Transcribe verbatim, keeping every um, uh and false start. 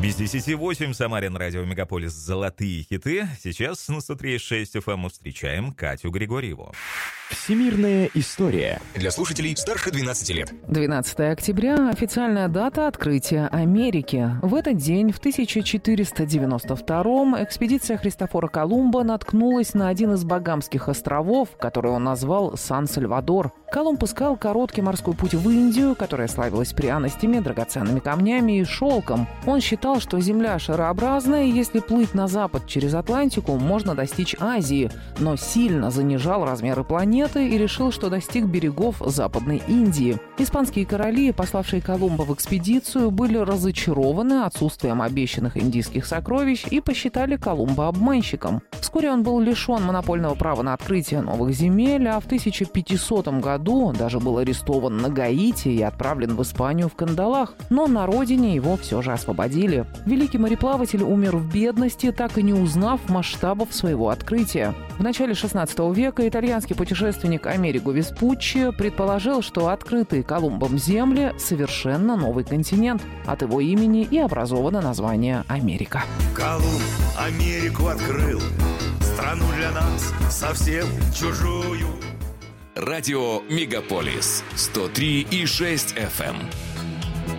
Без десяти восемь, Самарин, радио Мегаполис, золотые хиты. Сейчас на сто три и шесть эф эм встречаем Катю Григорьеву. Всемирная история. Для слушателей старше двенадцати лет. двенадцатое октября – официальная дата открытия Америки. В этот день, в тысяча четыреста девяносто втором, экспедиция Христофора Колумба наткнулась на один из Багамских островов, который он назвал Сан-Сальвадор. Колумб искал короткий морской путь в Индию, которая славилась пряностями, драгоценными камнями и шелком. Он считал, что Земля шарообразная, и если плыть на запад через Атлантику, можно достичь Азии, но сильно занижал размеры планеты и решил, что достиг берегов Западной Индии. Испанские короли, пославшие Колумба в экспедицию, были разочарованы отсутствием обещанных индийских сокровищ и посчитали Колумба обманщиком. Вскоре он был лишен монопольного права на открытие новых земель, а в тысяча пятисотом году даже был арестован на Гаити и отправлен в Испанию в кандалах, но на родине его все же освободили. Великий мореплаватель умер в бедности, так и не узнав масштабов своего открытия. В начале шестнадцатого века итальянский путешественник Америго Веспуччи предположил, что открытые Колумбом земли – совершенно новый континент. От его имени и образовано название Америка. Колумб Америку открыл, страну для нас совсем чужую. Радио Мегаполис сто три и шесть эф эм.